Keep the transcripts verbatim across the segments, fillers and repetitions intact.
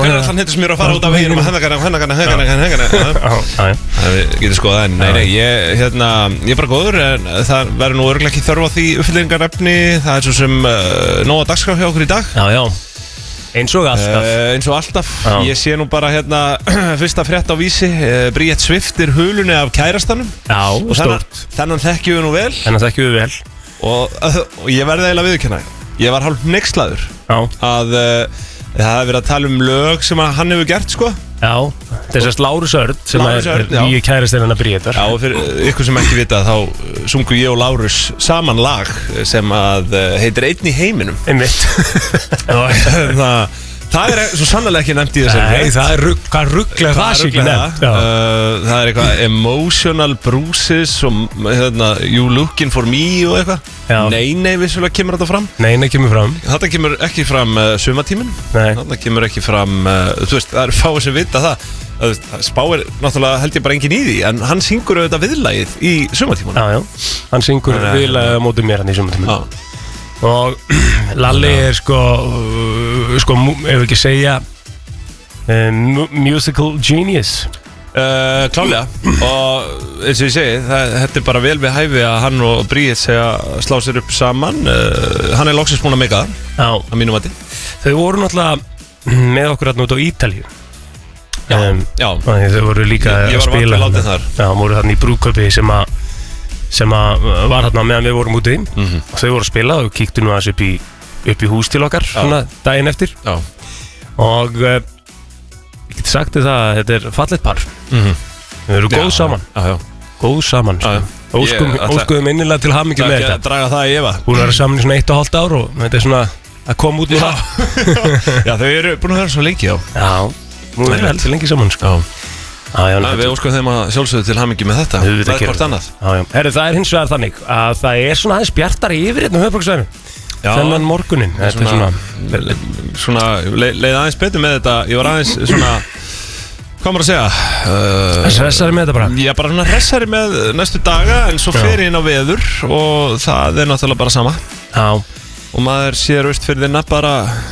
hver er allan hittir sem eru að fara út af veginum Hennagana, hennagana, hennagana, hennagana Það getur skoðað en Nei, nei, ég, hérna, ég er bara góður En það verður nú örugglega ekki þörf á því uppfyllingarefni Það er svo sem uh, nóga dagskrá hjá okkur í dag Já, já Eins og alltaf uh, Eins og alltaf Já. Ég sé nú bara hérna Fyrsta frétt á Vísi uh, Bríett sviftir hulunni af kærastanum Já, Og þennan, þennan þekkjum við nú vel Þennan þekkjum við vel Og, uh, og ég verði eiginlega viðurkenna Ég var hálf hneykslaður Að uh, það hefði verið að tala um lög Sem að hann hefur gert sko Já, þessast Lárus Örn Sem Lárus er Örn, nýju kærastinn hennar Bríetar Já, og fyrir ykkur sem ekki vita Þá sungu ég og Lárus saman lag Sem að uh, heitir Einn í heiminum Einmitt Það Það er svo sannlega ekki nefnt í þessari Nei, það er rugg, hvað rugglega það sé ekki nefnt uh, Það er eitthvað Emotional bruises og hérna, You looking for me og eitthvað Nei, nei, vissulega kemur þetta fram Nei, nei, kemur fram Þetta kemur ekki fram uh, sumatímin Þetta kemur ekki fram uh, Þú veist, það er fáið sem vita það uh, Spáir, náttúrulega held ég bara engin í því En hann syngur auðvitað viðlagið í sumatíman Já, já, hann syngur viðlagið á móti mér hann í sumatíman Og Lalli er sko Sko, ef ekki segja uh, Musical genius uh, Klálega Og eins og ég segi það, Þetta er bara vel við hæfi að hann og Bríett segja slá sér upp saman uh, Hann er loksins búin að meika það Já Að mínum mati Þau voru náttúrulega með okkur hérna út á Ítalíu Já, um, já Þau voru líka ég, ég að spila Ég var vant þar Já, voru þarna í brúðkaupi sem að sem að var hérna meðan við vorum úti mm-hmm. og þau voru að spila og kíktu nú aðeins upp í upp í hús til okkar já. Svona daginn eftir já. Og uh, ég geti sagt þið það að þetta er fallegt par mm-hmm. Þau eru góð saman já, já. Góð saman sko. Óskum, óskuðum innilega til hamingi með þetta draga það í efa Búin að vera saman í svona eitt og hálft ár og þetta er svona að koma út með það Já, þau eru búin að vera svo lengi já Já, nú er heldur lengi saman sko Já Ah, já, við óskum þeim að sjálfsögðu til hamingi með þetta Það er hvort annað Herru, það er hins vegar þannig að það er svona aðeins bjartari yfir hérna á höfuðborgarsvæðinu Þennan morgunin Þetta er svona, svona, svona le, leið aðeins betur með þetta Ég var aðeins svona Hvað maður að segja uh, Hressari með þetta bara Já, bara svona hressari með næstu daga En svo fer ég inn á veður Og það er náttúrulega bara sama Já Og maður sér veist fyrir þinna bara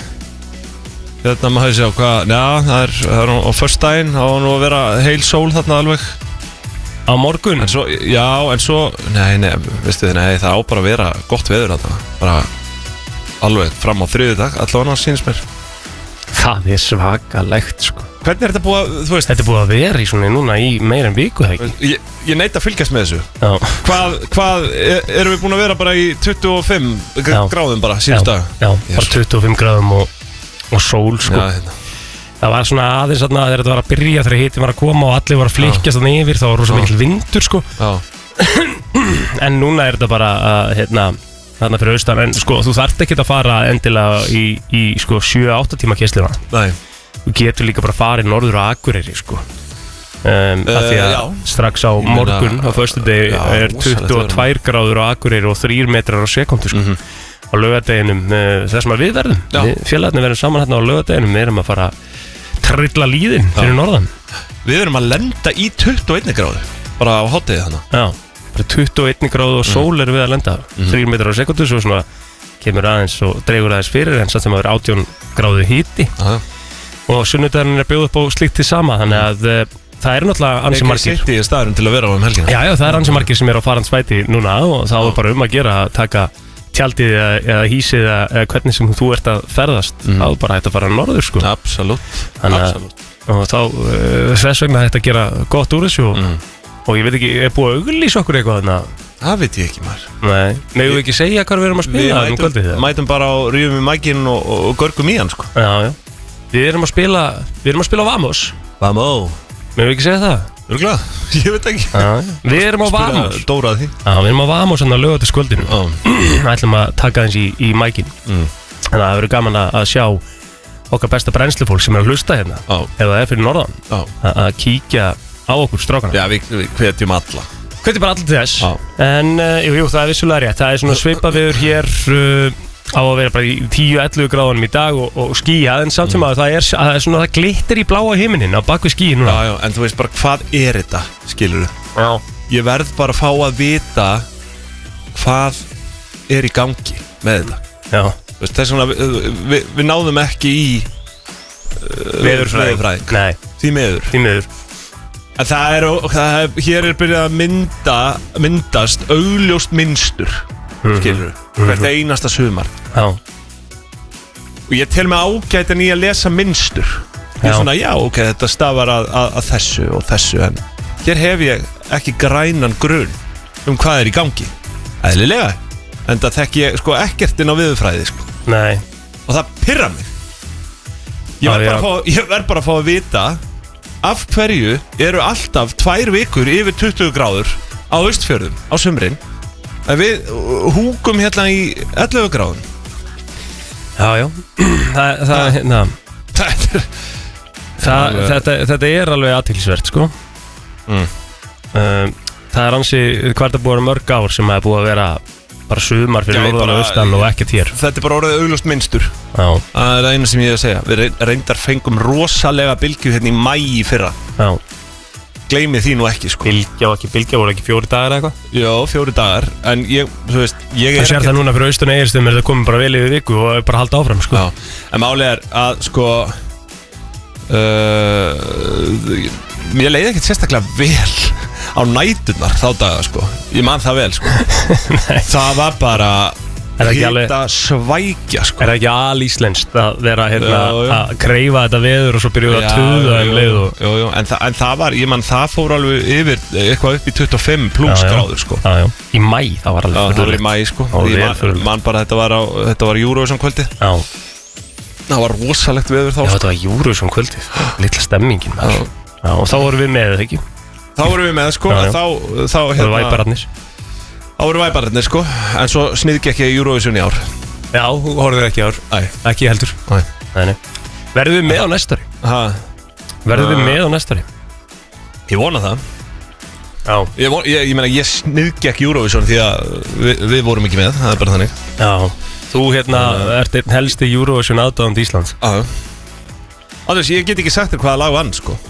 Þetta maður hefði sjá hvað, já, það er, það er á föstudaginn, þá var nú að vera heil sól þarna alveg. Á morgun? En svo, já, en svo, nei, nei, veistu þið, nei, það á bara að vera gott veður þarna, bara alveg fram á þriðjudag, allavega annars sýnist mér. Það er svakalegt, sko. Hvernig er þetta búið að, þú veist? Þetta er búið að vera í svona núna í meira en viku, það ekki? Ég, ég neita að fylgjast með þessu. Já. Hvað, hvað, er, erum við búin að vera bara í tuttugu og fimm gráðum bara síðust dag? Já, já, bara tuttugu og fimm gráðum og og sól sko já, hérna. Það var svona aðeins þarna þegar þetta var að byrja þegar hitin var að koma og allir var að flykkjast þarna yfir þá var rosa mikil vindur sko en núna er þetta bara að hérna þarna fyrir austan en sko þú þarft ekki að fara endilega í, í sko sjö átta tíma keysluna. Nei. Þú getur líka bara farið norður á Akureyri sko um, uh, af því að já. Strax á Ég morgun meina, á föstudegi er tuttugu og tvær gráður á Akureyri og þrír metrar á sekúndu sko mm-hmm. á laugardeginum uh, þess að við verðum við félagarnir verðum saman hérna á laugardeginum við erum að fara að trilla líðin fyrir Já. Norðan Við erum að lenda í tuttugu og eina gráðu bara á hádegi þannig Já, bara tuttugu og eina gráðu og sól erum við að lenda mm-hmm. þrír metrar á sekundu svo svona kemur aðeins og dregur aðeins fyrir en satt sem að vera átján gráðu hiti Já. og sunnudagurinn er bjóð upp á slíkt til sama þannig að uh, það er náttúrulega ansi margir Ekki sitt í staðurinn til að vera á um helgina Já, já, það er ansi margir sem er á farandsvæti núna og þá er bara um að gera að taka tjaldið eða, eða hísið eða, eða hvernig sem þú ert að ferðast mm. þá er bara hægt að fara norður sko Absolutt, Absolutt. Og þá uh, þess vegna hægt að gera gott úr þessu og, mm. og ég veit ekki, er búið að auglýsa okkur eitthvað þarna? Það veit ég ekki maður Nei, megum við ekki segja hvað við erum að spila Við um kvöldið mætum, mætum bara á Rífum í Mækin og, og, og görgum í hann sko Já, já Við erum að spila, við erum að spila Vamos Vamo Megum við ekki segja það? Örgulega, ég veit ekki Já, við erum á Vamos Dórað því Já, við erum á Vamos hann að löga til skvöldinu Við ætlum að taka þess í, í Mækin mm. Þannig að það verður gaman að, að sjá okkar besta brennslufólk sem er að hlusta hérna Já. ef það er fyrir norðan Já. að kíkja á okkur strákana Já, við, við hvetjum alla Hvetjum bara allir til þess Já. En, uh, jú, jú, það er vissulega rétt Það er svona svipað viður hér uh, á að vera bara í tíu til ellefu gráðunum í dag og, og skýja, en samt sem að það er, það er svona, það glittir í bláa himinin á bakvið skýi núna. Já, já, en þú veist bara hvað er þetta, skilur þú? Já. Ég verð bara að fá að vita hvað er í gangi með þetta. Já. Þú veist, þess vegna við, við, við náðum ekki í veðurfræðing. Nei, því miður. Því miður. En það er, það er, hér er byrjað að mynda, myndast augljóst mynstur, mm-hmm. skilur, mm-hmm. hvert einasta sumar. Já. Og ég tel mig ágætin í að lesa mynstur. Ég er svona, já, ok, þetta stafar að, að, að þessu og þessu, en hér hef ég ekki grænan grunn um hvað er í gangi. Eðlilega. En það þekki ég sko ekkert inn á veðurfræði, sko. Nei. Og það pirrar mig. Ég verð bara, ver bara að fá að vita af hverju eru alltaf tvær vikur yfir tuttugu gráður á Austfjörðum á sumrin en við húkum hérna í ellefu gráðum. Já, já. Það, það, hérna það, það, þetta, þetta er alveg athyglisvert, sko. Mm. um, Það er ansi, hvað er það búið að mörg ár sem það er búið að vera bara sumar fyrir norðan og austan og ekkert hér. Þetta er bara orðið augljóst mynstur. Já. Það er það eina sem ég hef að segja. Við reyndar fengum rosalega bylgju hérna í maí í fyrra. Já. Gleymið því nú ekki, sko. Bylgja og ekki bylgja, voru ekki fjóri dagar eitthvað? Já, fjóri dagar, en ég, þú veist, ég er ekki... Það sér það núna fyrir austan og eigirstum er það komið bara vel yfir viku og bara halda áfram, sko. Já, en málið er að, sko, uh, mér leiði ekkert sérstaklega vel á næturnar þá daga, sko. Ég man það vel, sko. Það var bara hita svækja, sko. Er það ekki alíslenskt að vera hérna að kreifa þetta veður og svo byrjuðu að tuða um leið og... Jú, jú, en, þa en það var, ég man, það fór alveg yfir eitthvað upp í tuttugu og fimm pluss gráður, sko. Já, já, í mæ, það var alveg fyrir. Já, það var í mæ, sko. Ég man, man bara, þetta var á, þetta var Eurovision kvöldi. Já. Það var rosalegt veður þá, sko. Já, þetta var Eurovision kvöldi. Lilla stemmingin, maður. Já, og þá vorum við með, ekki? Þá vorum við með, sko, já, já. Þá, þá, hérna, það var væpararnir. Þá voru væpararnir, sko, en svo sniðg ekki Eurovision í ár. Já, þú horfður ekki í ár. Æ. Ekki heldur. Æ. Nei, nei. Verðum við með á næstari? Hæ? Verðum við með á næstari? Ég vona það. Já. Ég, von, ég, ég meina, ég sniðg ekki Eurovision því að við, við vorum ekki með, það er bara þannig. Já. Þú, hérna, uh, ert einn helsti Eurovision aðdáðandi Íslands. Já. Andrés, ég get ekki sagt þér hvaða lag vann, sko.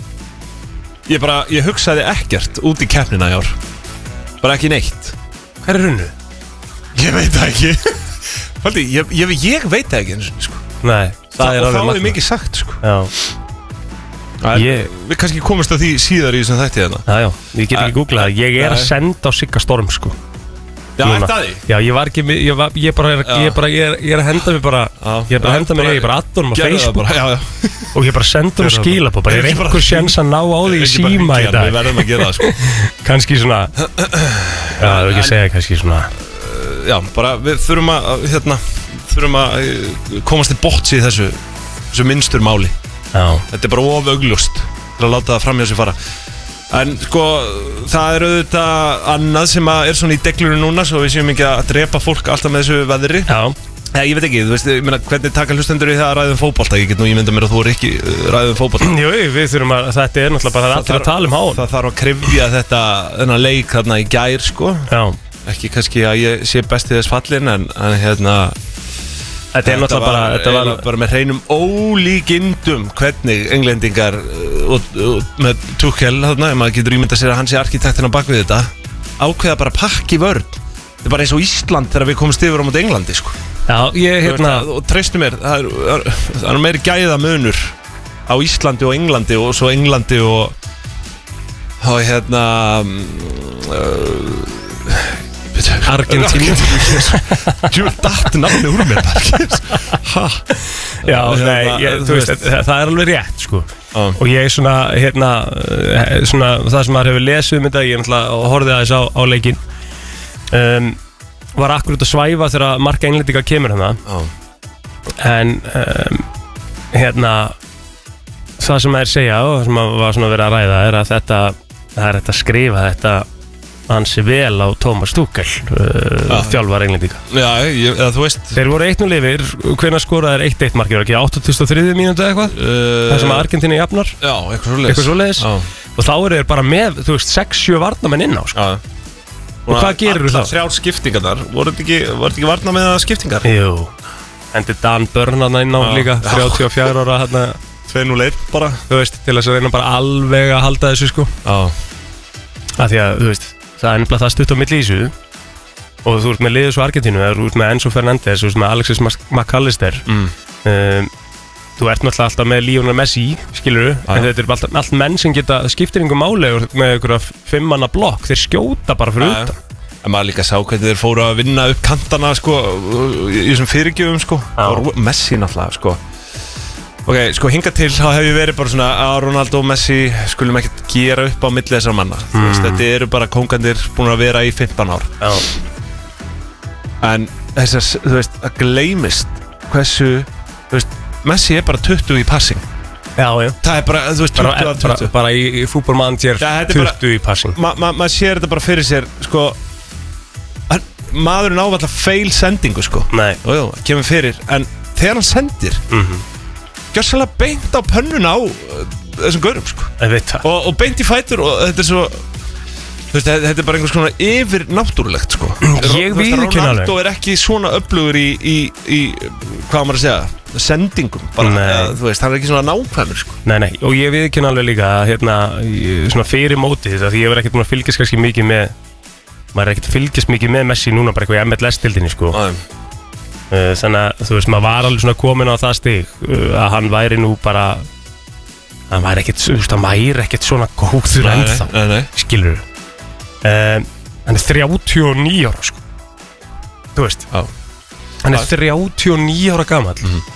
Ég bara, ég hugsaði ekkert út í keppnina í ár. Bara ekki neitt. Hver er runnu? Ég veit það ekki. Faldi, ég, ég, ég veit það ekki eins og, sko. Nei, það, það er alveg magna. Og þá er mikið sagt, sko. Já. Er, ég... Við kannski komumst að því síðar í þessum þætti hérna. Já, já, ég get ekki googlað það. Ég er að senda á Sigga Storm, sko. Já, er það því? Já, ég var ekki, ég, var, ég, bara, er, ég, bara, ég, er, ég er að henda mig bara, já, ég er bara að henda mig, ég er bara addonum á Facebook bara, já, já. og ég bara senda hún skilabóð, bara er einhver sjens að ná á því í síma í dag. Við verðum að gera það, sko. Kannski svona, já, það er ekki að segja, kannski svona. Já, bara við þurfum að, hérna, þurfum að komast til botts í þessu, þessu minnstur máli. Já. Þetta er bara of augljóst til að láta það framhjá sig fara. En sko, það er auðvitað annað sem er svona í deglunum núna svo við séum ekki að drepa fólk alltaf með þessu veðri. Já. Eða, ég veit ekki, þú veist, ég meina, hvernig taka hlustendur í það að ræðum fótbolta? Ég get nú ímynda mér að þú er ekki ræðum fótbolta. Jú, við þurfum að, þetta er náttúrulega bara allir að tala um háan. Það þarf að kryfja þetta, þennan leik þarna í gær, sko. Já. Ekki kannski að ég sé best í þess fallin, en, en hérna... Þetta er náttúrulega bara, þetta var bara með hreinum ólíkindum hvernig englendingar og, og með Tuchel þarna, ef maður getur ímyndað sér að hann sé arkitektin á bakvið þetta, ákveða bara pakki vörn. Þetta er bara eins og Ísland þegar við komumst yfir á móti Englandi, sko. Já, ég hérna... Og treystu mér, það er, það er meiri gæða munur á Íslandi og Englandi og svo Englandi og... og hérna... Uh, Argentínu. Jú, datt nafni úr mér bara. Já, nei, ég, þú veist, það, það er alveg rétt, sko. Ah. Og ég er svona, hérna, svona, það sem maður hefur lesið um þetta, ég er náttúrulega horfði aðeins á, á leikinn, um, var akkurat að svæfa þegar marka englendinga kemur hérna. Ah. En, um, hérna, það sem maður segja og það sem maður var svona verið að ræða er að þetta, það er þetta að skrifa þetta hansi vel á Thomas Tuchel, uh, þjálfar englendinga. Já, ég, eða þú veist. Þeir voru eitt nú lifir, hvenær skoraði er eitt eitt markið, var ekki áttatíu og þrjú mínútu eða eitthvað? Uh, það sem að Argentínu jafnar. Já, eitthvað svoleiðis. Eitthvað svoleiðis. Og þá eru þeir bara með, þú veist, sex sjö varnarmenn inn á, sko. Já. Og hvað gerir þú þá? Allar þrjár skiptingarnar, voru þetta ekki, ekki varnar með skiptingar? Jú. Endi Dan Burn hann inn á líka, þrjátíu og fjögurra ára hérna. tvö núll eitt bara. Þú veist, til þess að reyna bara alveg að halda þessu, sko. Já. Af því að, þú veist, það er nefnilega það stutt á milli í þessu og þú ert með liðið svo Argentínu, þú ert með Enzo Fernández, þú ert með Alexis McAllister, mm. um, þú ert náttúrulega alltaf með Lionel Messi, skilur du, en þetta er alltaf allt menn sem geta skiptir yngur máli með einhverja fimmanna blokk, þeir skjóta bara fyrir utan. En maður líka sá hvernig þeir fóru að vinna upp kantana, sko, í þessum fyrirgjöfum, sko, og Messi náttúrulega, sko. Ok, sko, hinga til, þá hef ég verið bara svona að Ronaldo og Messi skulum ekkert gera upp á milli þessar manna. Mm. Þú veist, þetta eru bara kóngandir búin að vera í fimmtán ár. Já. En þessar, þú veist, að gleymist hversu, þú veist, Messi er bara tuttugu í passing. Já, já. Það er bara, þú veist, tuttugu af tuttugu. Bara, bara í, í fútbolmanager tuttugu í passing. Ma, ma, maður sér þetta bara fyrir sér, sko, maðurinn ávall að fail sendingu, sko. Nei. Og jú, kemur fyrir, en þegar hann sendir, mm-hmm. gjörsalega beint á pönnuna á uh, þessum gaurum, sko. Ég veit það. Og, og beint í fætur og þetta er svo, þú veist, þetta er bara einhvers konar yfir náttúrulegt, sko. Ég viðurkenni alveg. Ronaldo er ekki svona öflugur í, í, í, hvað maður að segja, sendingum, bara, eða, þú veist, hann er ekki svona nákvæmur, sko. Nei, nei, og ég viðurkenni alveg líka, hérna, svona fyrir mótið, því ég verð ekkert búin að fylgjast kannski mikið með, maður er ekkert að fylgjast mikið með Messi núna, bara eitthvað í M L S-tildinni, sko. Uh, þannig að, þú veist, maður var alveg svona komin á það stig, uh, að hann væri nú bara, hann væri ekkert, þú veist, hann væri ekkert svona góður ennþá, nei, nei. Skilur þú? Uh, hann er þrjátíu og níu ára, sko. Þú veist, Já. hann er þrjátíu og níu ára gamall, mm-hmm.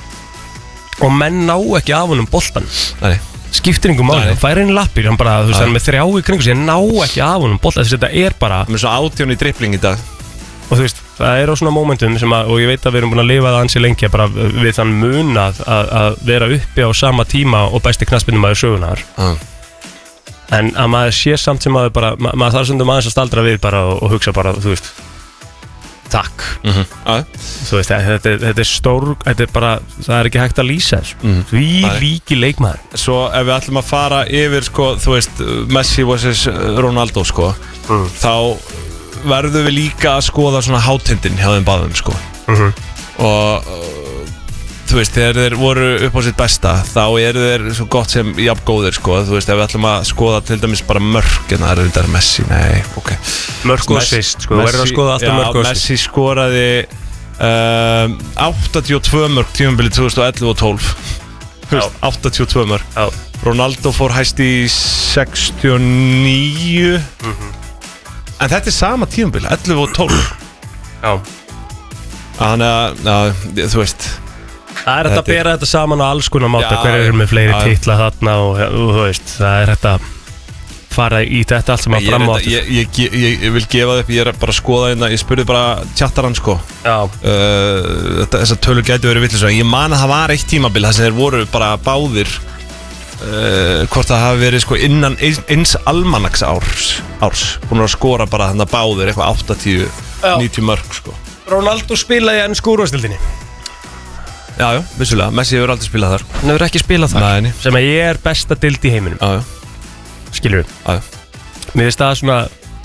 og menn ná ekki af honum boltan. Nei. Skiptir yngur máli, hann fær einn lappir, hann bara, þú veist, hann er með þrjá í kringu sig, hann ná ekki af honum boltan, þess að þetta er bara... Hann er svo átján í dribbling í dag. Og þú veist, það er á svona momentum sem að, og ég veit að við erum búin að lifa það ansi lengi, bara við þann mun að, að vera uppi á sama tíma og besti knattspyrnumaður sögunar. Ah. En að maður sé samt sem maður bara, ma maður þarf svona aðeins að staldra við bara og, og hugsa bara, þú veist, takk. Mm-hmm. ah. Þú veist, þetta, þetta er stór, þetta er bara, það er ekki hægt að lýsa þessu. Mm-hmm. Því líki leikmaður. Svo ef við ætlum að fara yfir, sko, þú veist, Messi versus Ronaldo, sko, mm. þá verðum við líka að skoða svona hátindin hjá þeim báðum, sko. Mm-hmm. Og þú veist, þegar þeir voru upp á sitt besta, þá eru þeir svo gott sem jafn góðir, sko. Þú veist, ef við ætlum að skoða til dæmis bara mörk, en það er þetta Messi, nei, ok. Mörk og assist, sko, þú verður að skoða alltaf mörk og assist. Messi skoraði um, áttatíu og tvö mörk tímabilið tvö þúsund og ellefu og tólf. áttatíu og tvö mörk. Já. Ronaldo fór hæst í sextíu og níu. Mm-hmm. En þetta er sama tímabilið, ellefu og tólf. Já. Þannig að, já, þú veist... Það er þetta að bera þetta saman á alls konar máta, hver eru með fleiri já, titla þarna og, og þú veist, það er þetta fara í þetta allt sem að fram á aftur. Ég, ég, ég, ég, ég vil gefa það upp, ég er bara að skoða hérna, ég spurði bara chattarann, sko. Já. Uh, þessar tölur gæti verið vitlausar. Ég man að það var eitt tímabil þar sem þeir voru bara báðir, uh, hvort það hafi verið sko innan eins almanaks árs, árs. Búin að skora bara þannig báðir, eitthvað áttatíu, níutíu mörg, sko. Ronaldo spilaði enn skúrvastildinni. Já, já, vissulega, Messi hefur aldrei spilað þar. Hann hefur ekki spilað þar. Nei. Sem að ég er besta dild í heiminum. Já, já. Skilur við? Já, já. Mér finnst það svona,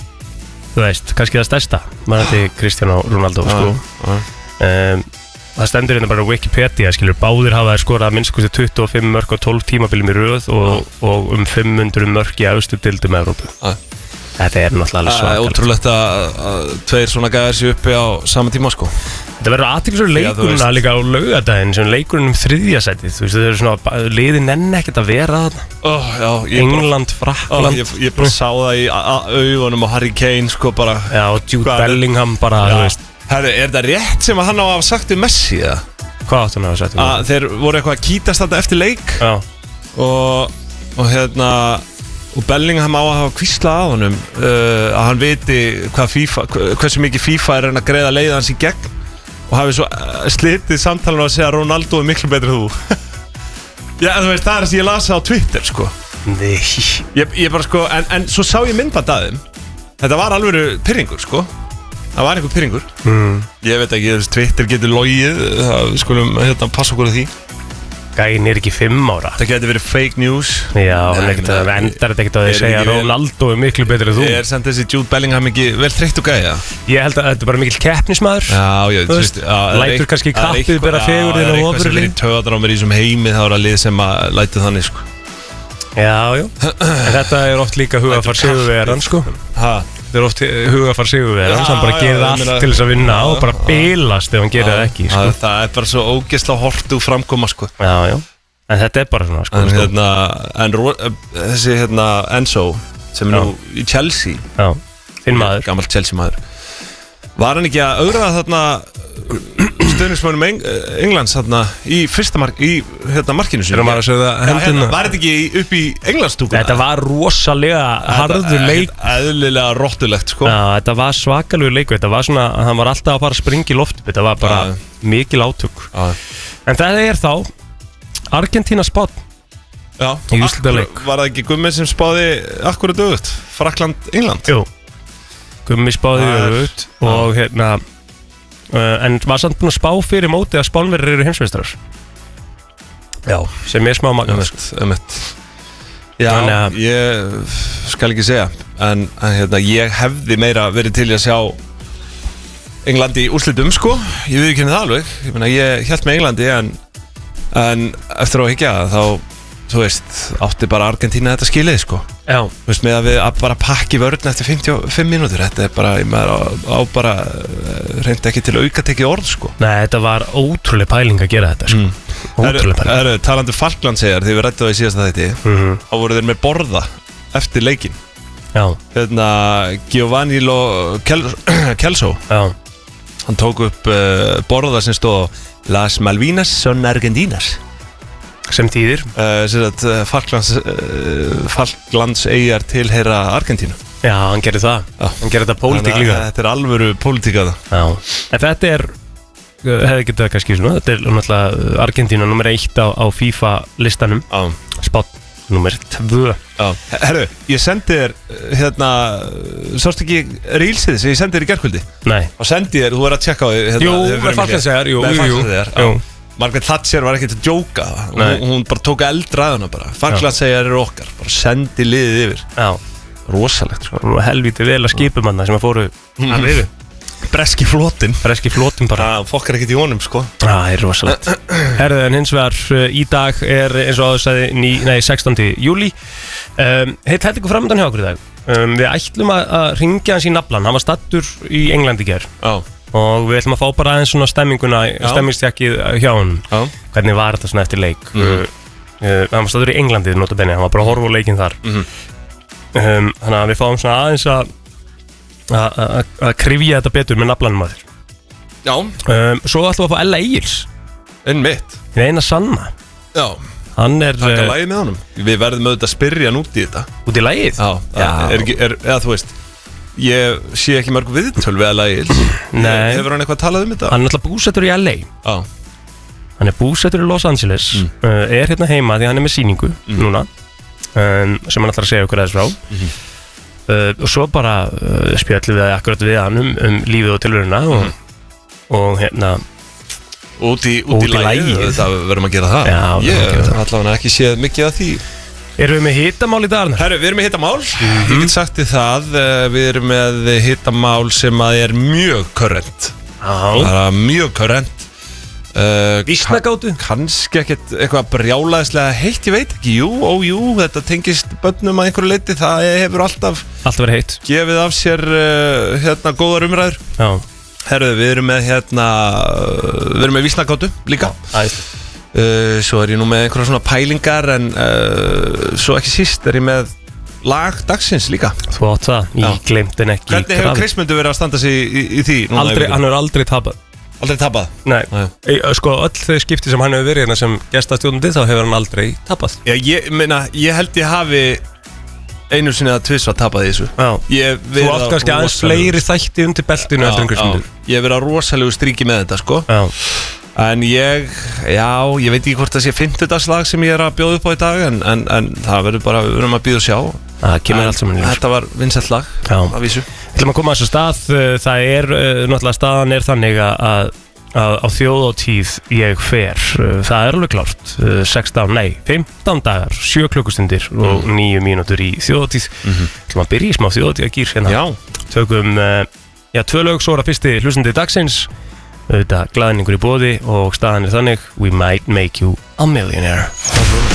þú veist, kannski það stærsta. Maður hætti Cristiano Ronaldo, já, sko. Já, já. Um, það stendur hérna bara Wikipedia, skilur. Báðir hafa þær skorað að minnst kosti tuttugu og fimm mörk á tólf tímabilum í röð og, og um fimm hundruð mörk í efstu dildum Evrópu. Já. Þetta er náttúrulega alveg svakar. Það er ótrúlegt að tveir svona gæðir sér uppi á sama tíma, sko. Þetta verður aðtíklisverður leikurinn líka á laugardaginn sem leikurinn um þriðja sætið. Þú veist, það eru svona, liðin enn ekkert að vera þarna. Oh, já, England, Frakkland. Oh, ég, ég bara sá það í augunum á Harry Kane, sko, bara. Já, og Jude Bellingham bara, já. Þú veist. Herru, er það rétt sem að hann á að hafa sagt um Messi, eða? Hvað átt hann að hafa sagt um Messi? Að þeir voru eitthvað að kýtast þetta eftir leik. Já. Og, og hérna... Og Bellingham á að hafa hvíslað á honum uh, að hann viti hvað FIFA, hversu mikið FIFA er að greiða leið hans í gegn og hafi svo uh, slitið samtalenu að segja að Ronaldo er miklu betri en þú. Já, þú veist, það er það sem ég lasa á Twitter, sko. Nei. Ég, ég bara, sko, en, en svo sá ég myndband að þeim. Þetta var alveg pirringur, sko. Það var einhver pirringur. Mm. Ég veit ekki, Twitter getur logið, það skulum hérna passa okkur á því. Gæinn er ekki fimm ára. Það getur verið fake news. Já, en það endar þetta ekkert að þið segja að Ronaldo er miklu betur en þú. Er samt þessi Jude Bellingham ekki vel þreytt og gæja? Ég held að þetta er bara mikill keppnismadur. Já, ég veist. Lætur kannski kappið bera fegurðin og ofurlið. Það er eitthvað sem er í töðadrámir í þessum heimi, þá er að lið sem að lætu þannig, sko. Já, já. En þetta er oft líka hugafar sigurvegaran, sko. Hæ? Þetta er oft hugafar sigurvegaran sem bara gerir allt til þess að vinna og bara bilast ef hann gerir það ekki, sko. Það er bara svo ógeðslega hortu framkoma, sko. Já, já. En þetta er bara svona sko, En, sko. hérna, en ro- þessi hérna Enzo sem er nú í Chelsea, Já, þinn maður gamall Chelsea maður, var hann ekki að augra þarna stöðningsmönnum Eng Englands þarna í fyrsta mark í hérna markinu sinni? Þegar maður að segja það Já, hérna, hendina var þetta ekki upp í Englandsstúkuna? Þetta var rosalega harður leik Eðlilega rottulegt sko. Já, þetta var svakalugur leikur Þetta var svona, hann var alltaf að fara að springa í loft Þetta var bara Já. mikil átök Já. En þetta er þá Argentína spánn Já, Í úrslitaleik. akkur- Var það ekki Gummi sem spáði akkurat auðvitað? Frakkland, England? Jú Gummi spáði Það er- auðvut Og hérna uh, En var samt búin að spá fyrir móti að Spánverðir eru heimsmeistrar Já, Sem er smá magna emitt, emitt Já, Þannig að- ég skal ekki segja En, en hérna, ég hefði meira verið til í að sjá Englandi í úrslitum sko. Ég við ekki henni það alveg Ég meina, ég held með Englandi en, en eftir á að higgja þá þú veist, átti bara Argentína þetta skilið sko. Já Þú veist, með að við að bara pakki vörðin eftir fimmtíu og fimm mínútur Þetta er bara, ég maður á, á bara reyndi ekki til að auka tekið orð sko. Nei, þetta var ótrúlega pæling að gera þetta sko. mm. Ótrúlega pæling Eru, talandi Falkland segjar, þegar við rættum það í síðasta þætti mm -hmm. þá voru þeir með borða eftir leikin Já, hérna, Giovanni Lo Kel Kelso já hann tók upp uh, borða sem stóð Las Malvinas son Argentinas Sem þýðir uh, sem sagt, uh, Falklands uh, Falklands eigjar tilheyra Argentínu Já, hann gerði það Já. Hann gerði þetta pólitík Þannig að líka þetta er alvöru pólitík að það Já En þetta er uh, hefði getað kannski svona Þetta er náttúrulega Argentína nummer eitt á, á FIFA listanum Já. Spánn nummer tvö Já. Herru, ég sendi þér uh, hérna, sástu ekki reelsið sem ég sendi þér í gerkvöldi Nei og sendi þér, þú verður að tjekka á því hérna, Jú, þegar við með förum í Falklandseyjar, jú, Með jú, jú. Falklandseyjar, já. Jú. Margaret Thatcher var ekkert að djóka Nei. hún, hún bara tók eldræðuna bara Falklandseyjar eru okkar, bara sendi liðið yfir Já rosalegt sko. Og helviti vel að skipum hann sem að fóru Mhm. að liðu breski flotinn Breski flótum bara það fokkar ekkert í honum sko. Það er rosalegt Herðu, en hins vegar uh, í dag er eins og áður sagði ný- nei, sextánda júlí um, Heitt held ykkur framöndan hjá okkur í dag um, Við ætlum að, að ringja hans í naflan Hann var stattur í Englandi í gær Já. Og við ætlum að fá bara aðeins svona stemminguna Stemmingstjakkið hjá hann Já. Hvernig var þetta svona eftir leik Mhm. uh, uh, Hann var stattur í Englandi notabenni, Hann var bara að horfa á leikinn þar Mhm. um, Þannig að við fáum svona aðeins að að- að að krifja þetta betur með naflanum að þér Já, um, Svo ætlum við að fá Ella Egils en mitt Hinn eina sanna Já, Hann er taka uh, lagið með honum Við verðum auðvitað að spyrja hann út í þetta út í lagið Já, það er ekki, er, eða þú veist Ég sé ekki mörg viðtöl við að lagið Nei. Hefur hann eitthvað talað um þetta? Hann er alltaf búsettur í L A Já, Hann er búsettur í Los Angeles Mm. uh, Er hérna heima því hann er með sýningu Mm. núna um, sem hann ætlar að segja okkur aðeins frá Mhm. uh, Og svo bara uh, spjöllum við akkurat við hann um, um lífið og tilveruna og, Mhm. og hérna út í, út Út í í lagið lagið. Það verðum að gera það Já, verðum Ég að gera það. hef allavega ekki séð mikið af því Erum við með hitamál í dag, Arnar? Herru, við erum með hittamál Ég get sagt þið það eh, Við erum með hittamál sem að er mjög körrent Það Já er mjög körrent uh, Vísnagátu? Kannski ekkert eitthvað brjálæðislega heitt, ég veit ekki Jú, ó jú, þetta tengist bönnum að einhverju leiti Það hefur alltaf Allt verið heitt gefið af sér uh, hérna góðar umræður Já Herru, við erum með hérna uh, Við erum með vísnagátu líka Æsli uh, Svo er ég nú með einhverja svona pælingar En uh, svo ekki síst er ég með lag dagsins líka Þú átt það, Já. ég glemt en ekki Hvernig hefur grafið. Kristmundur verið að standa sig í, í, í því? núna í Aldrei, vikunni? hann hefur aldrei tapað Aldrei tapað? Nei, Nei. Ei, sko öll þau skipti sem hann hefur verið hérna sem gestastjóðandi þá hefur hann aldrei tapað Já, ég meina, ég held ég hafi einu sinni að tvisva tapað í þessu Já Ég hef Þú verið átt á kannski aðeins rosalegu- fleiri þætti undir beltinu heldur en Kristmundur Já, Ég hef verið á rosalegu stríki með þetta sko Já En ég, já, ég veit ekki hvort það sé fimmtudagslag sem ég er að bjóða upp á í dag En, en, en það verður bara, við verðum að bíða og sjá Það kemur En allt saman í ljós. Þetta var vinsælt lag Já. að vísu Við ætlum að koma að þessu stað uh, Það er, uh, náttúrulega staðan er þannig að, að, að á þjóðátíð ég fer uh, Það er alveg klárt uh, sextán, nei, fimmtán dagar sjö klukkustundir og níu mínútur í þjóðátíð Við Mhm. ætlum að byrja í smá þjóðátíð að gýr hérna Já, Tökum, uh, já, tvö lög svo er að fyrsti hlustandi dagsins auðvitað glaðningur í boði og staðan er þannig We might make you a millionaire